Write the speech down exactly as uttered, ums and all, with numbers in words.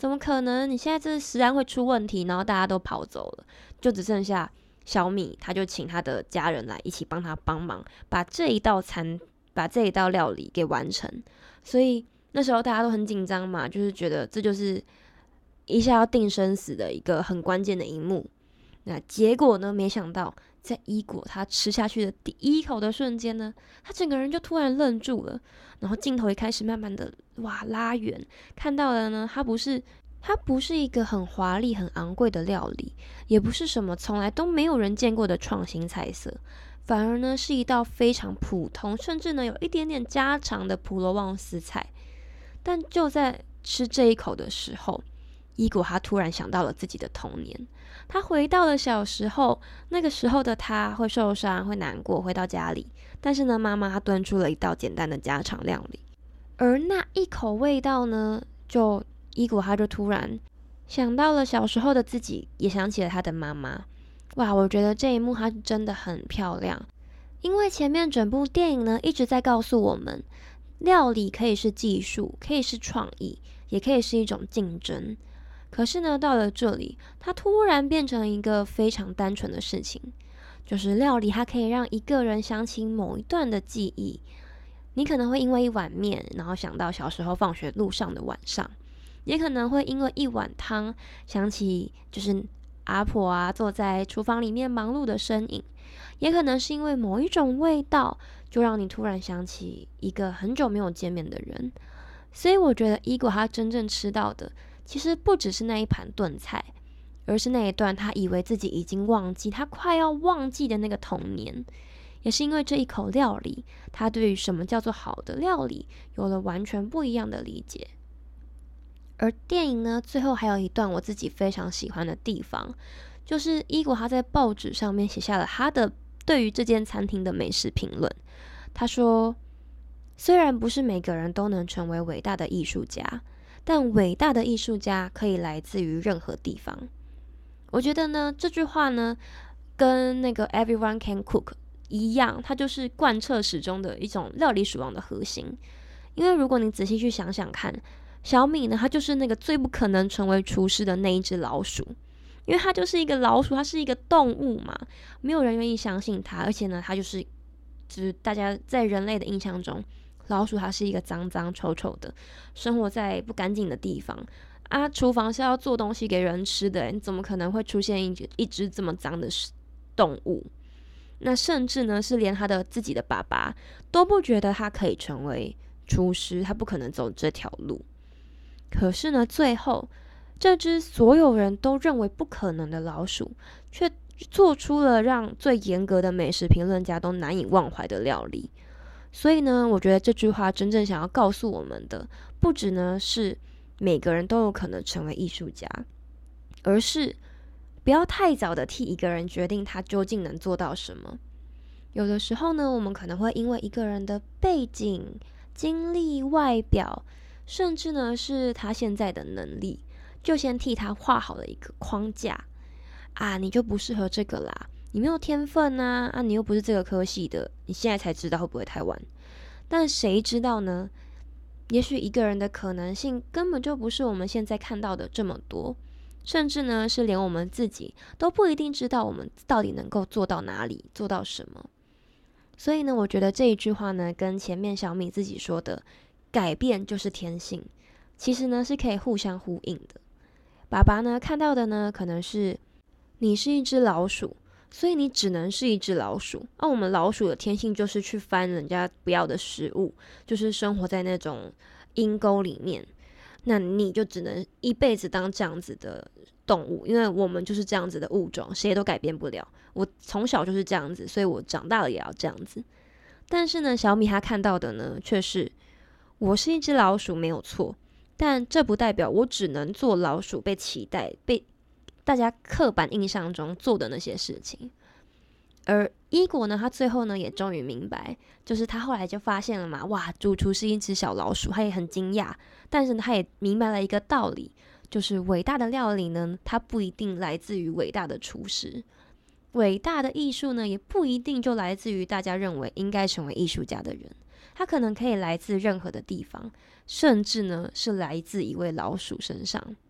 怎么可能？你现在这食安会出问题，然后大家都跑走了，就只剩下小米，他就请他的家人来一起帮他帮忙，把这一道餐，把这一道料理给完成。所以那时候大家都很紧张嘛，就是觉得这就是一下要定生死的一个很关键的一幕。那结果呢？没想到在伊果他吃下去的第一口的瞬间呢，他整个人就突然愣住了，然后镜头也开始慢慢的哇拉远，看到了呢，它不是它不是一个很华丽、很昂贵的料理，也不是什么从来都没有人见过的创新菜色，反而呢是一道非常普通，甚至呢有一点点家常的普罗旺斯菜。但就在吃这一口的时候，伊果他突然想到了自己的童年，他回到了小时候，那个时候的他会受伤，会难过，回到家里，但是呢，妈妈她炖出了一道简单的家常料理，而那一口味道呢，就伊果他就突然想到了小时候的自己，也想起了他的妈妈。哇，我觉得这一幕它真的很漂亮，因为前面整部电影呢一直在告诉我们，料理可以是技术，可以是创意，也可以是一种竞争。可是呢，到了这里，它突然变成一个非常单纯的事情，就是料理它可以让一个人想起某一段的记忆。你可能会因为一碗面，然后想到小时候放学路上的晚上，也可能会因为一碗汤想起就是阿婆啊坐在厨房里面忙碌的身影，也可能是因为某一种味道，就让你突然想起一个很久没有见面的人。所以我觉得伊果他真正吃到的，其实不只是那一盘炖菜，而是那一段他以为自己已经忘记，他快要忘记的那个童年。也是因为这一口料理，他对于什么叫做好的料理有了完全不一样的理解。而电影呢，最后还有一段我自己非常喜欢的地方，就是伊果他在报纸上面写下了他的对于这间餐厅的美食评论。他说，虽然不是每个人都能成为伟大的艺术家，但伟大的艺术家可以来自于任何地方。我觉得呢，这句话呢，跟那个 Everyone Can Cook 一样，它就是贯彻始终的一种料理鼠王的核心。因为如果你仔细去想想看，小米呢，它就是那个最不可能成为厨师的那一只老鼠，因为它就是一个老鼠，它是一个动物嘛，没有人愿意相信它，而且呢，它就是就是大家在人类的印象中，老鼠它是一个脏脏臭臭的，生活在不干净的地方啊。厨房是要做东西给人吃的，你怎么可能会出现一一只这么脏的动物？那甚至呢，是连他的自己的爸爸都不觉得他可以成为厨师，他不可能走这条路。可是呢，最后这只所有人都认为不可能的老鼠，却做出了让最严格的美食评论家都难以忘怀的料理。所以呢，我觉得这句话真正想要告诉我们的，不只呢是每个人都有可能成为艺术家，而是不要太早的替一个人决定他究竟能做到什么。有的时候呢，我们可能会因为一个人的背景、经历、外表，甚至呢是他现在的能力，就先替他画好了一个框架啊，你就不适合这个啦，你没有天分啊，啊，你又不是这个科系的，你现在才知道会不会太晚？但谁知道呢？也许一个人的可能性根本就不是我们现在看到的这么多，甚至呢是连我们自己都不一定知道我们到底能够做到哪里，做到什么。所以呢，我觉得这一句话呢，跟前面小米自己说的改变就是天性，其实呢是可以互相呼应的。爸爸呢看到的呢，可能是你是一只老鼠，所以你只能是一只老鼠。那、啊、我们老鼠的天性就是去翻人家不要的食物，就是生活在那种阴沟里面。那你就只能一辈子当这样子的动物，因为我们就是这样子的物种，谁都改变不了。我从小就是这样子，所以我长大了也要这样子。但是呢，小米他看到的呢，却是我是一只老鼠没有错，但这不代表我只能做老鼠被期待、被大家刻板印象中做的那些事情。而伊果呢，他最后呢也终于明白，就是他后来就发现了嘛，哇，主厨是一只小老鼠，他也很惊讶，但是他也明白了一个道理，就是伟大的料理呢，它不一定来自于伟大的厨师，伟大的艺术呢，也不一定就来自于大家认为应该成为艺术家的人，它可能可以来自任何的地方，甚至呢是来自一位老鼠身上。